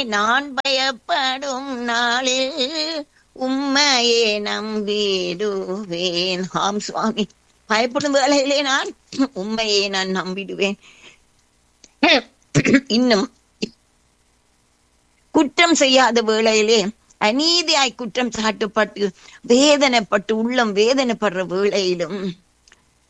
நான் பயப்படும் நாளில் உம்மையே நம்பிடுவேன். ஆம் சுவாமி, பயப்படும் வேளையிலே நான் உம்மையே நான் நம்பிடுவேன். இன்னும் குற்றம் செய்யாத வேளையிலே அநீதியாய் குற்றம் சாட்டப்பட்டு வேதனைப்பட்டு உள்ளம் வேதனைப்படுற வேளையிலும்